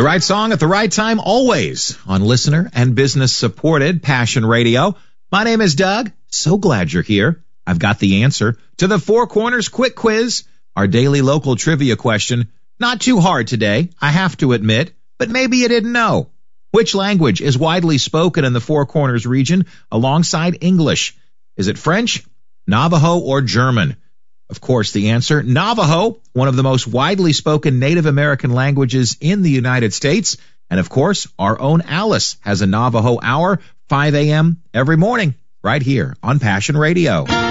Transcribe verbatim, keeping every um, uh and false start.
The right song at the right time, always on listener and business supported Passion Radio. My name is Doug. So glad you're here. I've got the answer to the Four Corners Quick Quiz, our daily local trivia question. Not too hard today, I have to admit, but maybe you didn't know. Which language is widely spoken in the Four Corners region alongside English? Is it French, Navajo, or German? Of course, the answer, Navajo, one of the most widely spoken Native American languages in the United States. And of course, our own Alice has a Navajo hour, five a.m. every morning, right here on Passion Radio.